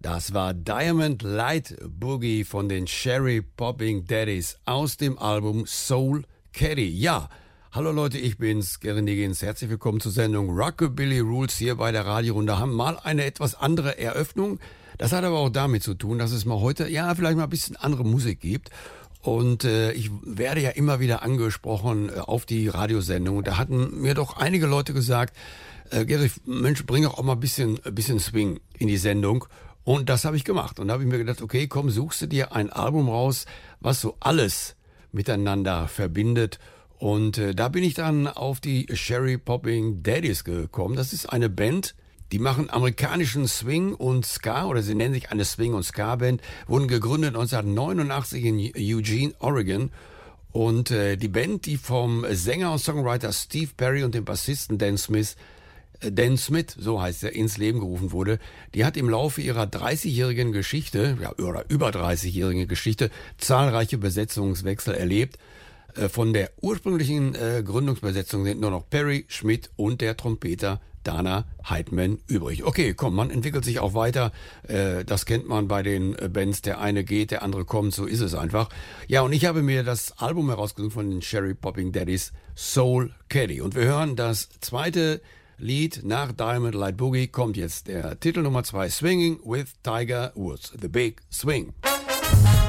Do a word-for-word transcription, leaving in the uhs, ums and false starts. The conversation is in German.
Das war Diamond Light Boogie von den Cherry Popping Daddies aus dem Album Soul Caddy. Ja, hallo Leute, ich bin's, Gary Niggins. Herzlich willkommen zur Sendung Rockabilly Rules hier bei der Radiorunde. Haben mal eine etwas andere Eröffnung. Das hat aber auch damit zu tun, dass es mal heute, ja, vielleicht mal ein bisschen andere Musik gibt. Und äh, ich werde ja immer wieder angesprochen äh, auf die Radiosendung. Und da hatten mir doch einige Leute gesagt, äh, Gary, Mensch, bring doch auch mal ein bisschen, ein bisschen Swing in die Sendung. Und das habe ich gemacht. Und da habe ich mir gedacht, okay, komm, suchst du dir ein Album raus, was so alles miteinander verbindet. Und äh, da bin ich dann auf die Cherry Popping Daddies gekommen. Das ist eine Band, die machen amerikanischen Swing und Ska, oder sie nennen sich eine Swing- und Ska-Band, wurden gegründet neunzehnhundertneunundachtzig in Eugene, Oregon. Und äh, die Band, die vom Sänger und Songwriter Steve Perry und dem Bassisten Dan Smith Dan Smith, so heißt er, ins Leben gerufen wurde, die hat im Laufe ihrer dreißigjährigen Geschichte, ja, oder über dreißigjährigen Geschichte, zahlreiche Besetzungswechsel erlebt. Äh, von der ursprünglichen äh, Gründungsbesetzung sind nur noch Perry, Schmidt und der Trompeter Dana Heidman übrig. Okay, komm, man entwickelt sich auch weiter. Äh, das kennt man bei den äh, Bands. Der eine geht, der andere kommt, so ist es einfach. Ja, und ich habe mir das Album herausgesucht von den Cherry Popping Daddies, Soul Caddy. Und wir hören das zweite Lied nach Diamond Light Boogie. Kommt jetzt der Titel Nummer zwei, Swinging with Tiger Woods, The Big Swing.